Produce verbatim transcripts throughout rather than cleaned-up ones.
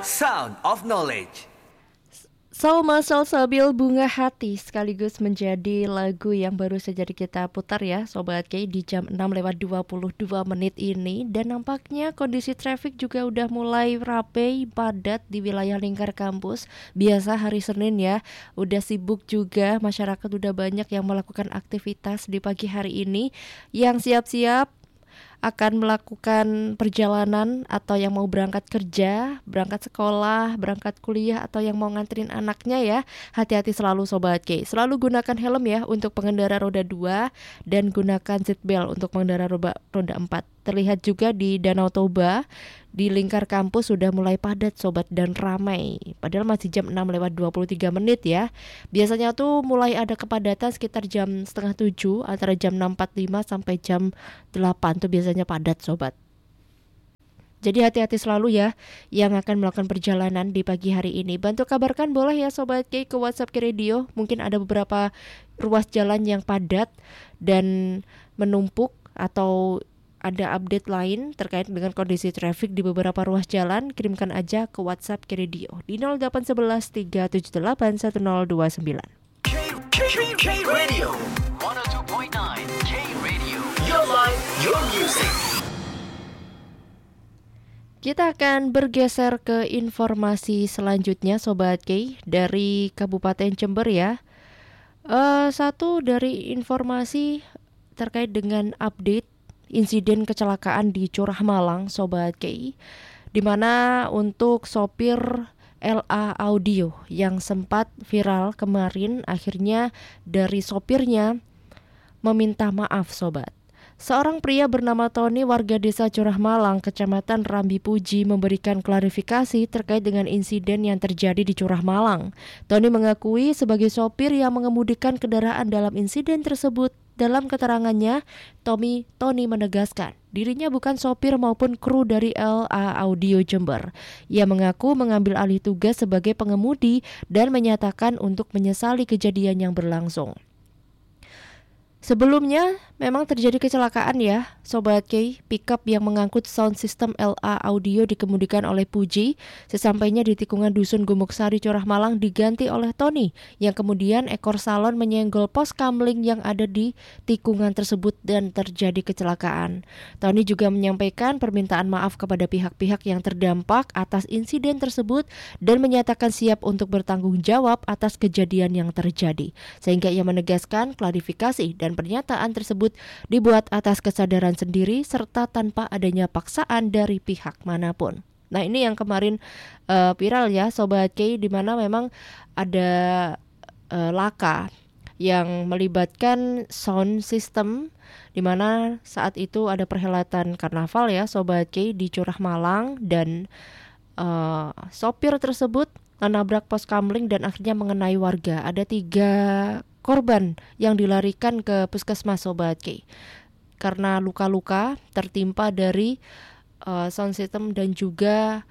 Sound of Knowledge. Salma Salsabil Bunga Hati sekaligus menjadi lagu yang baru saja kita putar ya Sobat K di jam enam lewat dua puluh dua menit ini. Dan nampaknya kondisi traffic juga udah mulai ramai padat di wilayah lingkar kampus. Biasa hari Senin ya, udah sibuk juga, masyarakat udah banyak yang melakukan aktivitas di pagi hari ini. Yang siap-siap akan melakukan perjalanan atau yang mau berangkat kerja, berangkat sekolah, berangkat kuliah atau yang mau nganterin anaknya ya. Hati-hati selalu Sobat K. Selalu gunakan helm ya untuk pengendara roda dua dan gunakan seatbelt untuk pengendara roda, roda empat. Terlihat juga di Danau Toba, di lingkar kampus sudah mulai padat sobat dan ramai. Padahal masih jam enam lewat dua puluh tiga menit ya. Biasanya tuh mulai ada kepadatan sekitar jam setengah tujuh, antara jam enam empat puluh lima sampai jam delapan tuh biasanya padat sobat. Jadi hati-hati selalu ya yang akan melakukan perjalanan di pagi hari ini. Bantu kabarkan boleh ya Sobat K ke WhatsApp K Radio. Mungkin ada beberapa ruas jalan yang padat dan menumpuk atau ada update lain terkait dengan kondisi traffic di beberapa ruas jalan, kirimkan aja ke WhatsApp K Radio di nol delapan satu satu tiga tujuh delapan satu nol dua sembilan. K, K, K Radio seratus dua koma sembilan. K Radio, your life, your music. Kita akan bergeser ke informasi selanjutnya Sobat K dari Kabupaten Jember ya. Uh, satu dari informasi terkait dengan update insiden kecelakaan di Curah Malang Sobat K, di mana untuk sopir L A Audio yang sempat viral kemarin, akhirnya dari sopirnya meminta maaf sobat. Seorang pria bernama Tony warga desa Curah Malang, Kecamatan Rambi Puji memberikan klarifikasi terkait dengan insiden yang terjadi di Curah Malang. Tony mengakui sebagai sopir yang mengemudikan kendaraan dalam insiden tersebut. Dalam keterangannya, Tommy Tony menegaskan dirinya bukan sopir maupun kru dari L A Audio Jember. Ia mengaku mengambil alih tugas sebagai pengemudi dan menyatakan untuk menyesali kejadian yang berlangsung. Sebelumnya memang terjadi kecelakaan ya Sobat K, pickup yang mengangkut sound system L A Audio dikemudikan oleh Puji. Sesampainya di tikungan Dusun Gumuksari Curah Malang diganti oleh Tony, yang kemudian ekor salon menyenggol pos kamling yang ada di tikungan tersebut dan terjadi kecelakaan. Tony juga menyampaikan permintaan maaf kepada pihak-pihak yang terdampak atas insiden tersebut dan menyatakan siap untuk bertanggung jawab atas kejadian yang terjadi, sehingga ia menegaskan klarifikasi dan pernyataan tersebut dibuat atas kesadaran sendiri serta tanpa adanya paksaan dari pihak manapun. Nah ini yang kemarin uh, viral ya Sobat K, di mana memang ada uh, laka yang melibatkan sound system, di mana saat itu ada perhelatan karnaval ya Sobat K di Curah Malang, dan uh, sopir tersebut menabrak pos kamling dan akhirnya mengenai warga. Ada tiga korban yang dilarikan ke puskesmas Sobat K karena luka-luka tertimpa dari uh, sound system dan juga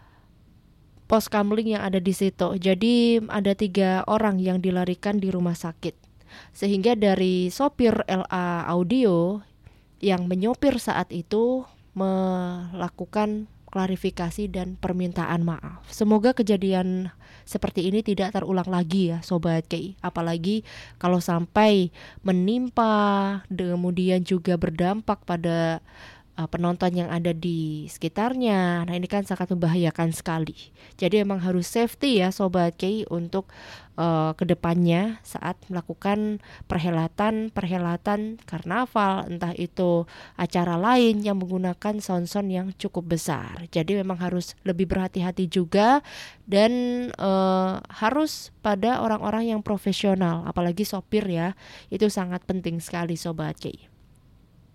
pos kamling yang ada di situ. Jadi ada tiga orang yang dilarikan di rumah sakit, sehingga dari sopir L A Audio yang menyopir saat itu melakukan klarifikasi dan permintaan maaf. Semoga kejadian seperti ini tidak terulang lagi ya Sobat K. Apalagi kalau sampai menimpa, kemudian juga berdampak pada uh, penonton yang ada di sekitarnya. Nah ini kan sangat membahayakan sekali. Jadi memang harus safety ya Sobat K untuk uh, kedepannya saat melakukan perhelatan-perhelatan karnaval, entah itu acara lain yang menggunakan sound-sound yang cukup besar. Jadi memang harus lebih berhati-hati juga dan uh, harus pada orang-orang yang profesional, apalagi sopir ya. Itu sangat penting sekali Sobat K.